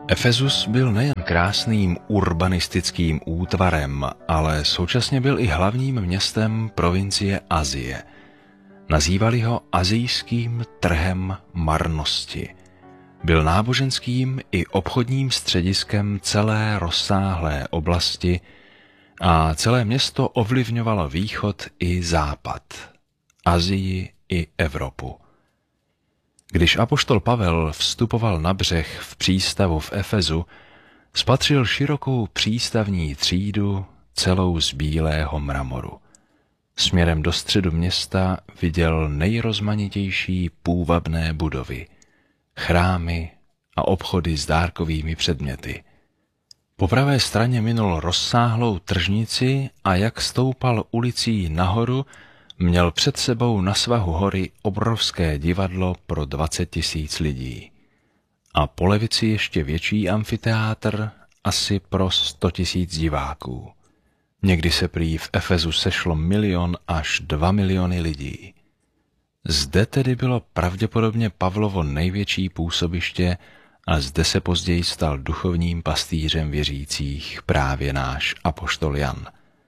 Efezus byl nejen krásným urbanistickým útvarem, ale současně byl i hlavním městem provincie Asie. Nazývali ho asijským trhem marnosti. Byl náboženským i obchodním střediskem celé rozsáhlé oblasti a celé město ovlivňovalo východ i západ, Asii i Evropu. Když apoštol Pavel vstupoval na břeh v přístavu v Efezu, spatřil širokou přístavní třídu celou z bílého mramoru. Směrem do středu města viděl nejrozmanitější půvabné budovy, chrámy a obchody s dárkovými předměty. Po pravé straně minul rozsáhlou tržnici a jak stoupal ulicí nahoru, měl před sebou na svahu hory obrovské divadlo pro 20 000 lidí. A po levici ještě větší amfiteátr, asi pro 100 000 diváků. Někdy se prý v Efezu sešlo 1 000 000 až 2 miliony lidí. Zde tedy bylo pravděpodobně Pavlovo největší působiště a zde se později stal duchovním pastýřem věřících právě náš apoštol Jan.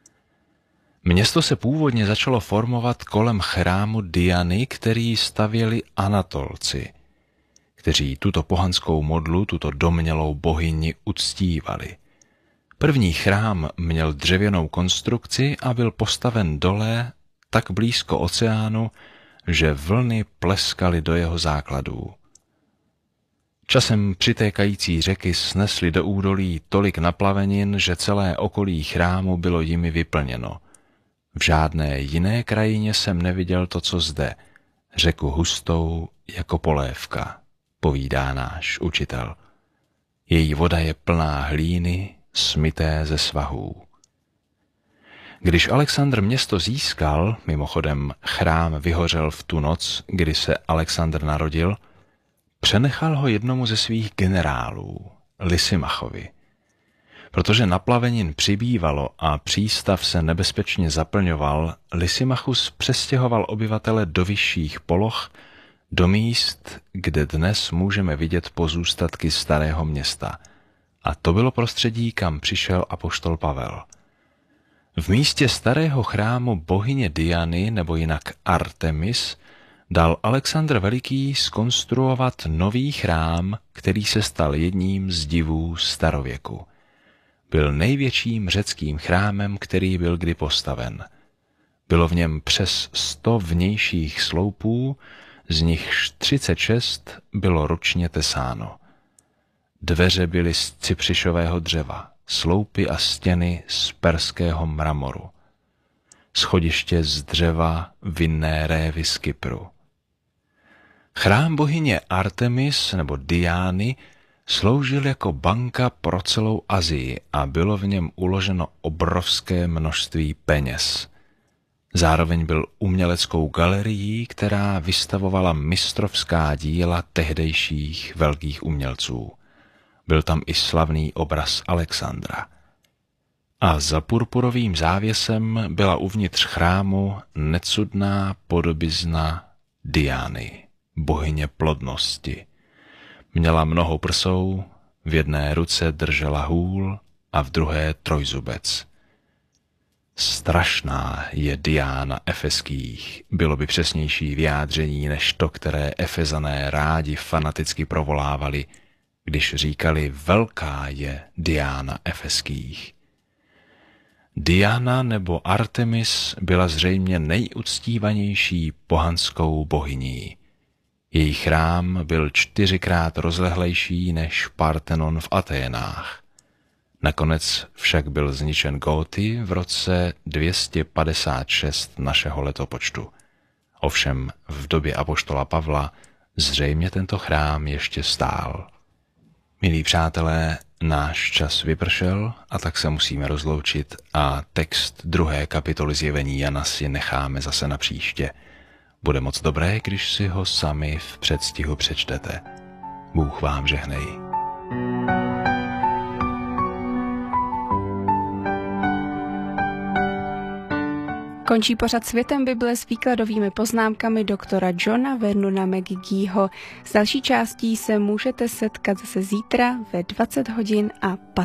Město se původně začalo formovat kolem chrámu Diany, který stavěli Anatolci, kteří tuto pohanskou modlu, tuto domnělou bohyni uctívali. První chrám měl dřevěnou konstrukci a byl postaven dole tak blízko oceánu, že vlny pleskaly do jeho základů. Časem přitékající řeky snesly do údolí tolik naplavenin, že celé okolí chrámu bylo jimi vyplněno. V žádné jiné krajině jsem neviděl to, co zde, řeku hustou jako polévka, povídá náš učitel. Její voda je plná hlíny, smyté ze svahů. Když Alexandr město získal, mimochodem chrám vyhořel v tu noc, kdy se Alexandr narodil, přenechal ho jednomu ze svých generálů, Lysimachovi. Protože naplavenin přibývalo a přístav se nebezpečně zaplňoval, Lysimachus přestěhoval obyvatele do vyšších poloh, do míst, kde dnes můžeme vidět pozůstatky starého města. A to bylo prostředí, kam přišel apoštol Pavel. V místě starého chrámu bohyně Diany, nebo jinak Artemis, dal Alexandr Veliký zkonstruovat nový chrám, který se stal jedním z divů starověku. Byl největším řeckým chrámem, který byl kdy postaven. Bylo v něm přes 100 vnějších sloupů, z nichž 36 bylo ručně tesáno. Dveře byly z cypřišového dřeva, sloupy a stěny z perského mramoru. Schodiště z dřeva vinné révy z Kypru. Chrám bohyně Artemis nebo Diány sloužil jako banka pro celou Asii a bylo v něm uloženo obrovské množství peněz. Zároveň byl uměleckou galerií, která vystavovala mistrovská díla tehdejších velkých umělců. Byl tam i slavný obraz Alexandra. A za purpurovým závěsem byla uvnitř chrámu necudná podobizna Diány, bohyně plodnosti. Měla mnoho prsou, v jedné ruce držela hůl a v druhé trojzubec. Strašná je Diána efeských, bylo by přesnější vyjádření než to, které Efezané rádi fanaticky provolávali, když říkali velká je Diána efeských. Diana nebo Artemis byla zřejmě nejuctívanější pohanskou bohyní. Její chrám byl 4krát rozlehlejší než Parthenon v Aténách. Nakonec však byl zničen Góty v roce 256 našeho letopočtu. Ovšem v době apoštola Pavla zřejmě tento chrám ještě stál. Milí přátelé, náš čas vypršel a tak se musíme rozloučit a text 2. kapitoly Zjevení Jana si necháme zase na příště. Bude moc dobré, když si ho sami v předstihu přečtete. Bůh vám žehnej. Končí pořad Světem Bible s výkladovými poznámkami doktora Johna Vernona McGeeho. S další částí se můžete setkat zase zítra ve 20 hodin a